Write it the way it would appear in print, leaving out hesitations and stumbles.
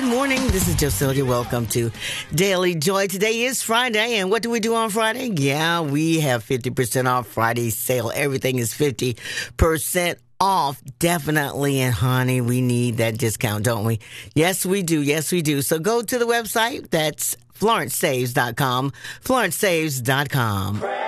morning. This is Joselia. Welcome to Daily Joy. Today is Friday, and what do we do on Friday? Yeah, we have 50% off Friday sale. Everything is 50% off. Definitely, and honey, we need that discount, don't we? Yes, we do. Yes, we do. So go to the website. That's FlorenceSaves.com. FlorenceSaves.com.